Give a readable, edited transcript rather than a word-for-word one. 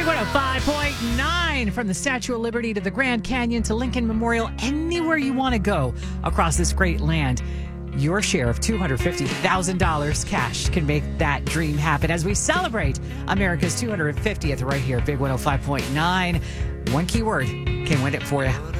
Big 105.9, from the Statue of Liberty to the Grand Canyon to Lincoln Memorial, anywhere you want to go across this great land. Your share of $250,000 cash can make that dream happen as we celebrate America's 250th right here, Big 105.9. One key word can win it for you.